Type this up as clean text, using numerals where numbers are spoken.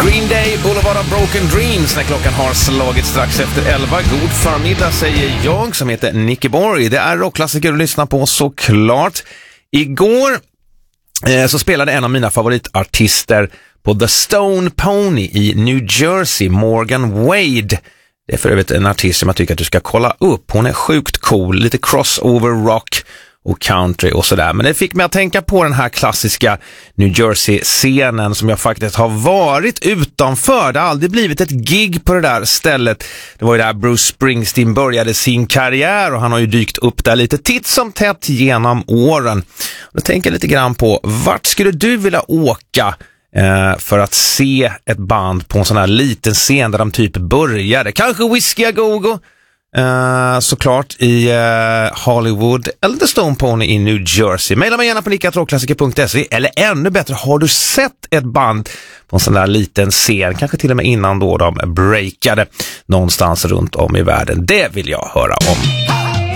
Green Day, Boulevard of Broken Dreams, när klockan har slagit strax efter 11. God förmiddag säger jag som heter Nicky Borg. Det är rockklassiker att lyssna på såklart. Igår så spelade en av mina favoritartister på The Stone Pony i New Jersey, Morgan Wade. Det är för övrigt en artist som jag tycker att du ska kolla upp. Hon är sjukt cool, lite crossover rock och country och sådär. Men det fick mig att tänka på den här klassiska New Jersey-scenen som jag faktiskt har varit utanför. Det har aldrig blivit ett gig på det där stället. Det var ju där Bruce Springsteen började sin karriär och han har ju dykt upp där lite titt som tätt genom åren. Då tänker jag lite grann på, vart skulle du vilja åka för att se ett band på en sån här liten scen där de typ började? Kanske Whiskey A Go-Go? Såklart i Hollywood eller The Stone Pony i New Jersey. Maila mig gärna på nickatrockklassiker.se. Eller ännu bättre, har du sett ett band på en sån där liten scen, kanske till och med innan då de breakade någonstans runt om i världen? Det vill jag höra om.